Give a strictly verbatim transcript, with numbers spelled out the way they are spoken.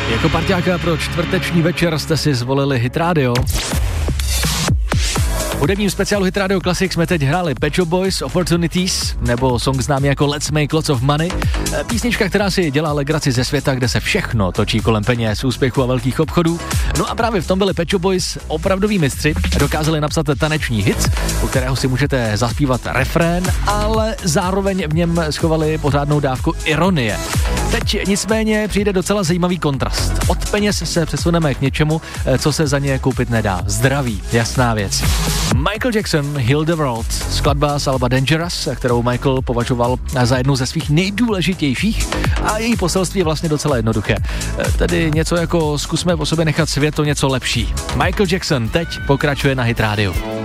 Jako parťáka pro čtvrteční večer jste si zvolili Hit Radio. V hudebním speciálu Hit Radio Classic jsme teď hráli Pet Shop Boys, Opportunities, nebo song známý jako Let's Make Lots of Money. Písnička, která si dělá legraci ze světa, kde se všechno točí kolem peněz, úspěchu a velkých obchodů. No a právě v tom byli Pet Shop Boys opravdoví mistři. Dokázali napsat taneční hit, u kterého si můžete zaspívat refrén, ale zároveň v něm schovali pořádnou dávku ironie. Teď nicméně přijde docela zajímavý kontrast. Od peněz se přesuneme k něčemu, co se za ně koupit nedá. Zdraví, jasná věc. Michael Jackson, Heal the World, skladba z alba Dangerous, kterou Michael považoval za jednu ze svých nejdůležitějších, a její poselství je vlastně docela jednoduché. Tedy něco jako zkusme po sobě nechat svět o něco lepší. Michael Jackson teď pokračuje na Hit Radio.